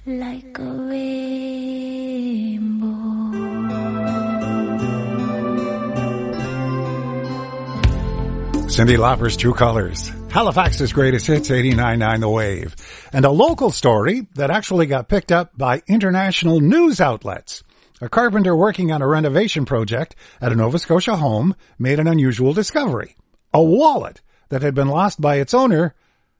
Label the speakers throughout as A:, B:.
A: like a rainbow.
B: Cyndi Lauper's True Colors, Halifax's greatest hits, 89.9 The Wave, and a local story that actually got picked up by international news outlets. A carpenter working on a renovation project at a Nova Scotia home made an unusual discovery. A wallet that had been lost by its owner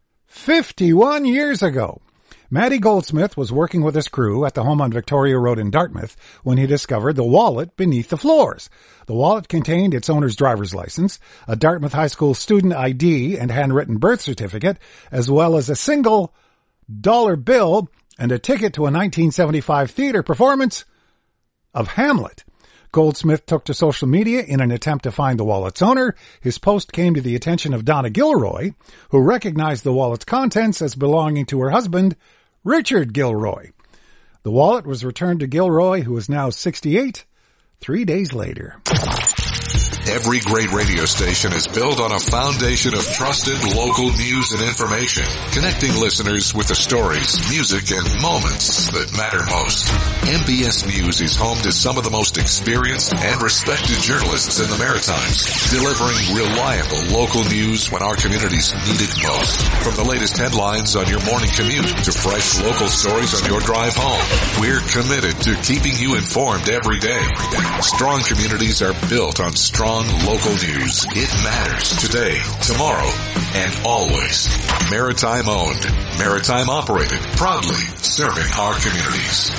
B: 51 years ago. Matty Goldsmith was working with his crew at the home on Victoria Road in Dartmouth when he discovered the wallet beneath the floors. The wallet contained its owner's driver's license, a Dartmouth High School student ID and handwritten birth certificate, as well as a single dollar bill and a ticket to a 1975 theater performance of Hamlet. Goldsmith took to social media in an attempt to find the wallet's owner. His post came to the attention of Donna Gilroy, who recognized the wallet's contents as belonging to her husband, Richard Gilroy. The wallet was returned to Gilroy, who is now 68, 3 days later.
C: Every great radio station is built on a foundation of trusted local news and information, connecting listeners with the stories, music, and moments that matter most. MBS News is home to some of the most experienced and respected journalists in the Maritimes, delivering reliable local news when our communities need it most. From the latest headlines on your morning commute to fresh local stories on your drive home, we're committed to keeping you informed every day. Strong communities are built on strong local news. It matters today, tomorrow, and always. Maritime owned, maritime operated, proudly serving our communities.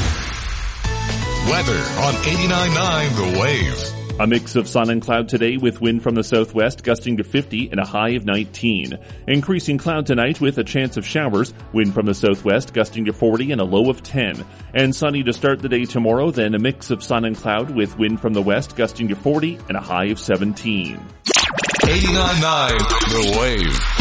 C: Weather on 89.9 The Wave.
D: A mix of sun and cloud today with wind from the southwest gusting to 50 and a high of 19. Increasing cloud tonight with a chance of showers, wind from the southwest gusting to 40 and a low of 10. And sunny to start the day tomorrow, then a mix of sun and cloud with wind from the west gusting to 40 and a high of 17.
C: 89.9 The Wave.